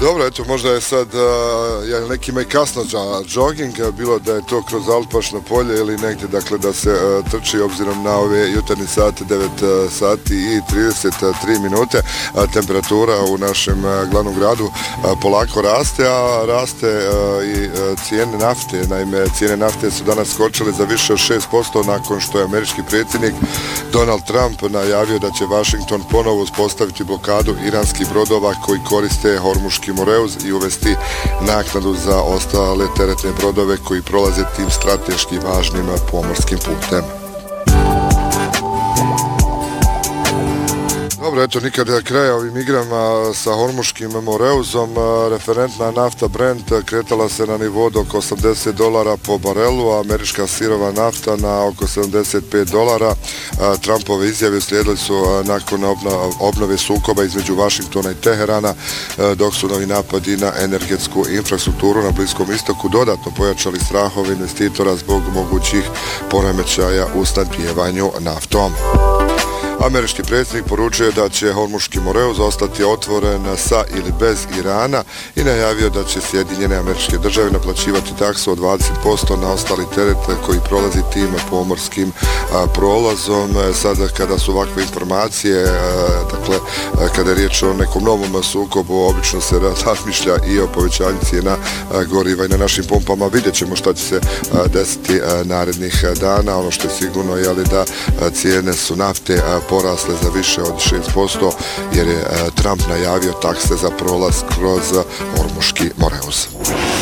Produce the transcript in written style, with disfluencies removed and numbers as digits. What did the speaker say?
Dobro, eto, možda je sad nekima i kasno za jogging, bilo da je to kroz Alpašno polje ili negdje, dakle, da se trči obzirom na ove jutarnje sate, 9 sati i 33 minute. Temperatura u našem glavnom gradu polako raste, a raste i cijene nafte. Naime, cijene nafte su danas skočile za više od 6% nakon što je američki predsjednik Donald Trump najavio da će Washington ponovo uspostaviti blokadu iranskih brodova koji koriste Hormuški Moreus i uvesti naknadu za ostale teretne brodove koji prolaze tim strateški važnim pomorskim putem. Dobro, eto, nikada kraja ovim igrama sa Hormuškim Moreusom. Referentna nafta Brent kretala se na nivo od oko $80 po barelu, a američka sirova nafta na oko $75. Trumpove izjave slijedili su nakon obnove sukoba između Vašingtona i Teherana, dok su novi napadi na energetsku infrastrukturu na Bliskom istoku dodatno pojačali strahove investitora zbog mogućih poremećaja u snabdijevanju naftom. Američki predsjednik poručuje da će Hormuški Moreus ostati otvoren sa ili bez Irana i najavio da će Sjedinjene Američke Države naplaćivati taksu od 20% na ostali teret koji prolazi tim pomorskim prolazom. Sada kada su ovakve informacije, dakle, kada je riječ o nekom novom sukobu, obično se razmišlja i o povećanju cijena goriva i na našim pumpama. Vidjet ćemo šta će se desiti narednih dana. Ono što je sigurno je da cijene su nafte porasle za više od 6% jer je Trump najavio takse za prolaz kroz Hormuški Moreus.